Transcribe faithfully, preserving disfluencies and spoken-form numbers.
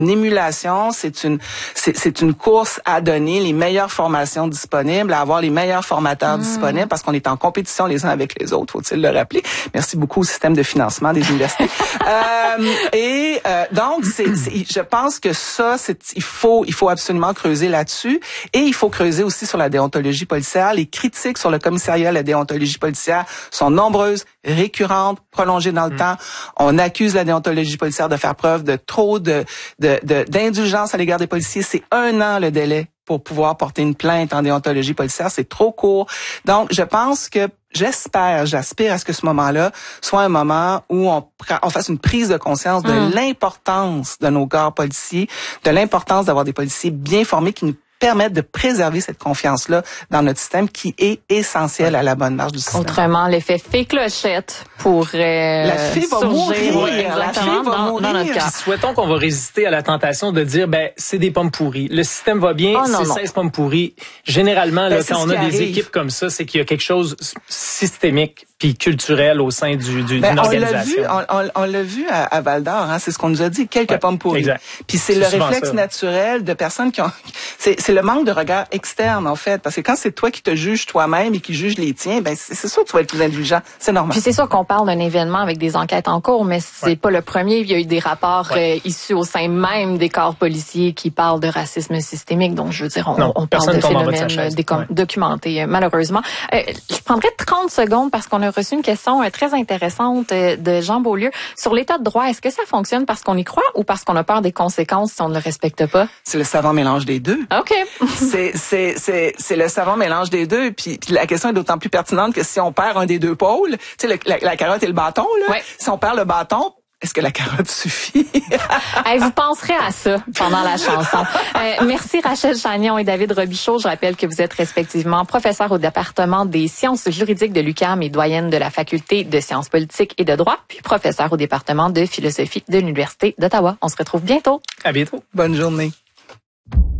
Une émulation, c'est une c'est, c'est une course à donner les meilleures formations disponibles, à avoir les meilleurs formateurs mmh. disponibles, parce qu'on est en compétition les uns avec les autres, faut-il le rappeler. Merci beaucoup au système de financement des universités. euh, et euh, donc, c'est, c'est, je pense que ça, c'est, il faut il faut absolument creuser là-dessus, et il faut creuser aussi sur la déontologie policière. Les critiques sur le commissariat à la déontologie policière sont nombreuses, récurrentes, prolongées dans le mmh. temps. On accuse la déontologie policière de faire preuve de trop de, de, de d'indulgence à l'égard des policiers. C'est un an le délai pour pouvoir porter une plainte en déontologie policière. C'est trop court. Donc, je pense que J'espère, j'aspire à ce que ce moment-là soit un moment où on, on fasse une prise de conscience de mmh. l'importance de nos corps policiers, de l'importance d'avoir des policiers bien formés qui nous permettre de préserver cette confiance-là dans notre système qui est essentielle à la bonne marche du système. Autrement, l'effet fée clochette pourrait La fée va mourir. Oui, la fée va dans, mourir. Dans notre cas. Puis souhaitons qu'on va résister à la tentation de dire, ben, c'est des pommes pourries. Le système va bien, oh, c'est seize pommes pourries. Généralement, là, ben, quand on a des arrive. équipes comme ça, c'est qu'il y a quelque chose systémique puis culturel au sein du, du, ben, d'une on organisation. L'a vu, on, on, on l'a vu à, à Val-d'Or, hein, c'est ce qu'on nous a dit, quelques ouais, pommes pourries. Exact. Puis c'est, c'est le réflexe ça. naturel de personnes qui ont... C'est, c'est le manque de regard externe, en fait, parce que quand c'est toi qui te juges toi-même et qui juges les tiens, ben c'est, c'est sûr que tu vas être plus indulgent, c'est normal. Puis c'est sûr qu'on parle d'un événement avec des enquêtes en cours, mais c'est ouais. pas le premier. Il y a eu des rapports ouais. euh, issus au sein même des corps policiers qui parlent de racisme systémique, donc je veux dire, on, non, on parle de phénomènes décom- ouais. documentés, malheureusement. Euh, je prendrais trente secondes parce qu'on a reçu une question très intéressante de Jean Beaulieu. Sur l'état de droit, est-ce que ça fonctionne parce qu'on y croit ou parce qu'on a peur des conséquences si on ne le respecte pas? C'est le savant mélange des deux. OK. c'est, c'est, c'est, c'est le savant mélange des deux. Puis, puis la question est d'autant plus pertinente que si on perd un des deux pôles, tu sais, le, la, la carotte et le bâton, là, ouais. si on perd le bâton, est-ce que la carotte suffit? Hey, vous penserez à ça pendant la chanson. Euh, merci Rachel Chagnon et David Robichaud. Je rappelle que vous êtes respectivement professeur au département des sciences juridiques de l'U Q A M et doyenne de la faculté de sciences politiques et de droit, puis professeur au département de philosophie de l'Université d'Ottawa. On se retrouve bientôt. À bientôt. Bonne journée.